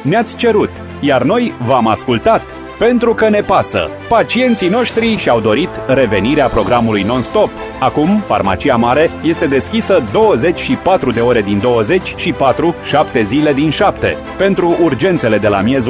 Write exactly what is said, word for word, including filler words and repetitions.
Ne-ați cerut, iar noi v-am ascultat. Pentru că ne pasă. Pacienții noștri și-au dorit revenirea programului non-stop. Acum, Farmacia Mare este deschisă douăzeci și patru de ore din douăzeci și patru, șapte zile din șapte. Pentru urgențele de la miezul